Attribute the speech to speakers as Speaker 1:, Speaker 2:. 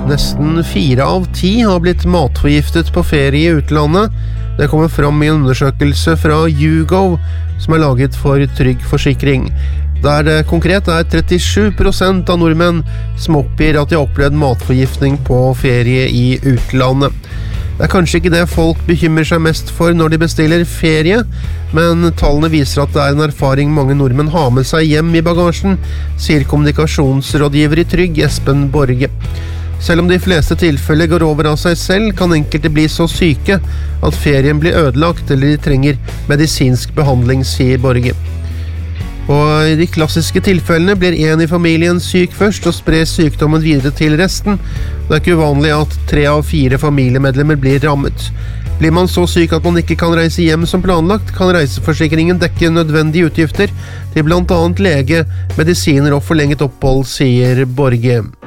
Speaker 1: Nesten 4 av 10 har blitt matforgiftet på ferie i utlandet. Det kommer fram i en undersøkelse fra YouGo, som er laget for Trygg Forsikring. Der det konkret 37% av nordmenn som oppgir at de har opplevd matforgiftning på ferie i utlandet. Det er kanskje ikke det folk bekymrer seg mest for når de bestiller ferie, men tallene viser at det er en erfaring mange nordmenn har med seg hjem i bagasjen, sier kommunikasjonsrådgiver i Trygg, Espen Borge. Selv om de fleste tilfeller går over av seg selv, kan enkelte bli så syke at ferien blir ødelagt eller de trenger medisinsk behandling, sier Borge. Og i de klassiske tilfellene blir en i familien syk først og sprer sykdommen videre til resten. Det er ikke uvanlig at 3 av 4 familiemedlemmer blir rammet. Blir man så syk at man ikke kan reise hjem som planlagt, kan reiseforsikringen dekke nødvendige utgifter til blant annet lege, medisiner og forlenget opphold, sier Borge.